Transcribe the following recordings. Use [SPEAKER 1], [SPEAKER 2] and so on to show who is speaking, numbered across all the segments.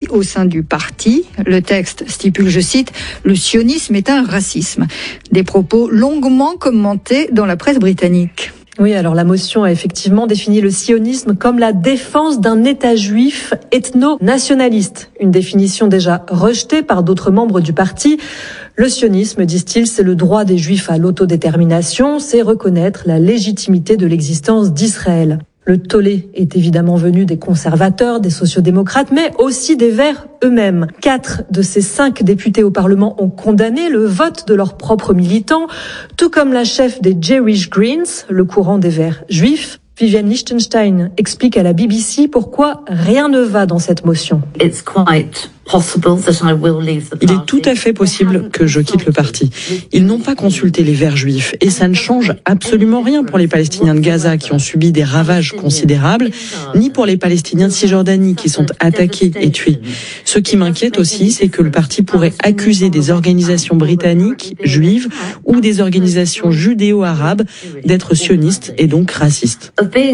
[SPEAKER 1] au sein du parti. Le texte stipule, je cite, « Le sionisme est un racisme ». Des propos longuement commentés dans la presse britannique.
[SPEAKER 2] Oui, alors la motion a effectivement défini le sionisme comme la défense d'un État juif ethno-nationaliste. Une définition déjà rejetée par d'autres membres du parti. Le sionisme, disent-ils, c'est le droit des Juifs à l'autodétermination, c'est reconnaître la légitimité de l'existence d'Israël. Le tollé est évidemment venu des conservateurs, des sociodémocrates, mais aussi des Verts eux-mêmes. 4 de ces 5 députés au Parlement ont condamné le vote de leurs propres militants, tout comme la chef des Jewish Greens, le courant des Verts juifs. Viviane Lichtenstein explique à la BBC pourquoi rien ne va dans cette motion.
[SPEAKER 3] Il est tout à fait possible que je quitte le parti. Ils n'ont pas consulté les Verts juifs et ça ne change absolument rien pour les Palestiniens de Gaza qui ont subi des ravages considérables, ni pour les Palestiniens de Cisjordanie qui sont attaqués et tués. Ce qui m'inquiète aussi, c'est que le parti pourrait accuser des organisations britanniques, juives ou des organisations judéo-arabes d'être sionistes et donc racistes.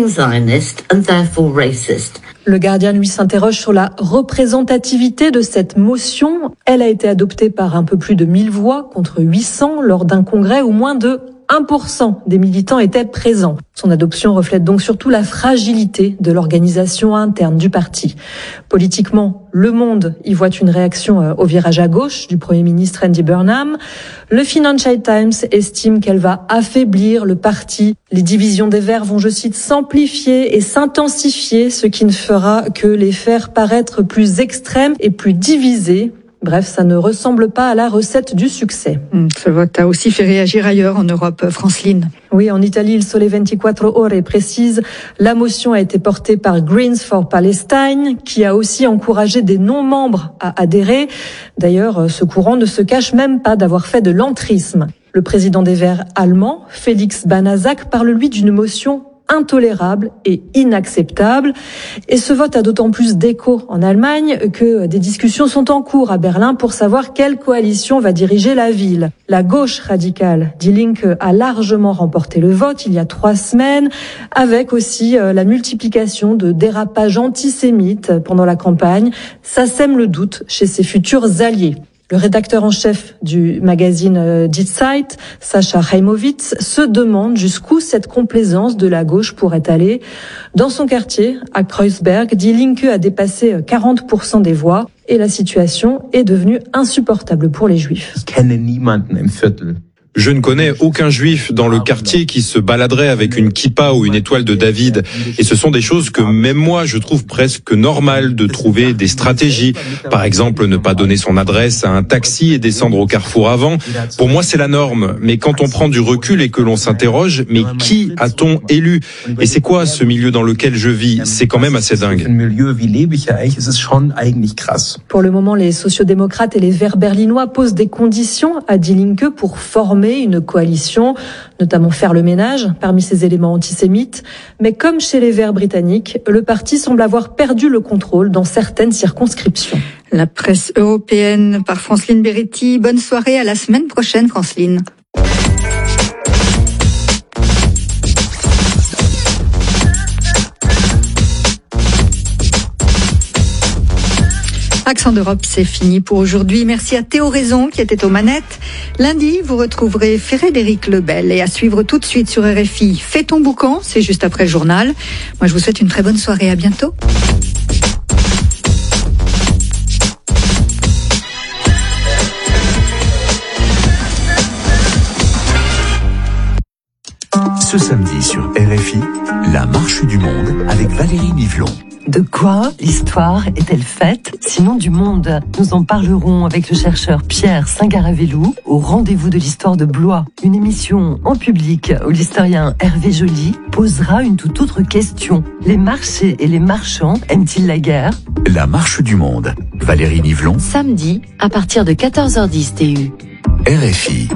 [SPEAKER 2] Le Guardian, lui, s'interroge sur la représentativité de cette motion. Elle a été adoptée par un peu plus de 1000 voix contre 800 lors d'un congrès où moins de 1% des militants étaient présents. Son adoption reflète donc surtout la fragilité de l'organisation interne du parti. Politiquement, Le Monde y voit une réaction au virage à gauche du Premier ministre Andy Burnham. Le Financial Times estime qu'elle va affaiblir le parti. Les divisions des Verts vont, je cite, s'amplifier et s'intensifier, ce qui ne fera que les faire paraître plus extrêmes et plus divisés. Bref, ça ne ressemble pas à la recette du succès.
[SPEAKER 1] Ce vote a aussi fait réagir ailleurs en Europe, Franceline.
[SPEAKER 2] Oui, en Italie, il Sole 24 Ore précise, la motion a été portée par Greens for Palestine, qui a aussi encouragé des non-membres à adhérer. D'ailleurs, ce courant ne se cache même pas d'avoir fait de l'entrisme. Le président des Verts allemand, Félix Banazak, parle lui d'une motion intolérable et inacceptable. Et ce vote a d'autant plus d'écho en Allemagne que des discussions sont en cours à Berlin pour savoir quelle coalition va diriger la ville. La gauche radicale, Die Linke, a largement remporté le vote il y a 3 semaines, avec aussi la multiplication de dérapages antisémites pendant la campagne. Ça sème le doute chez ses futurs alliés. Le rédacteur en chef du magazine Die Zeit, Sascha Heimowitz, se demande jusqu'où cette complaisance de la gauche pourrait aller. Dans son quartier, à Kreuzberg, Die Linke a dépassé 40% des voix et la situation est devenue insupportable pour les Juifs.
[SPEAKER 4] Je ne connais aucun juif dans le quartier qui se baladerait avec une kippa ou une étoile de David. Et ce sont des choses que même moi, je trouve presque normales de trouver des stratégies. Par exemple, ne pas donner son adresse à un taxi et descendre au carrefour avant. Pour moi, c'est la norme. Mais quand on prend du recul et que l'on s'interroge, mais qui a-t-on élu? Et c'est quoi ce milieu dans lequel je vis? C'est quand même assez dingue.
[SPEAKER 2] Pour le moment, les sociodémocrates et les Verts berlinois posent des conditions à Die Linke pour former une coalition, notamment faire le ménage parmi ces éléments antisémites. Mais comme chez les Verts britanniques, le parti semble avoir perdu le contrôle dans certaines circonscriptions.
[SPEAKER 1] La presse européenne par Franceline Beretti. Bonne soirée, à la semaine prochaine, Franceline. Accent d'Europe, c'est fini pour aujourd'hui. Merci à Théo Raison qui était aux manettes. Lundi, vous retrouverez Frédéric Lebel et à suivre tout de suite sur RFI. Fais ton boucan, c'est juste après le journal. Moi, je vous souhaite une très bonne soirée. À bientôt.
[SPEAKER 5] Ce samedi sur RFI, la marche du monde avec Valérie Nivelon.
[SPEAKER 6] De quoi l'histoire est-elle faite, sinon du monde? Nous en parlerons avec le chercheur Pierre Saint-Garavelou au rendez-vous de l'histoire de Blois. Une émission en public où l'historien Hervé Joly posera une toute autre question. Les marchés et les marchands aiment-ils la guerre?
[SPEAKER 5] La marche du monde. Valérie Nivelon.
[SPEAKER 7] Samedi, à partir de 14h10 TU.
[SPEAKER 5] RFI.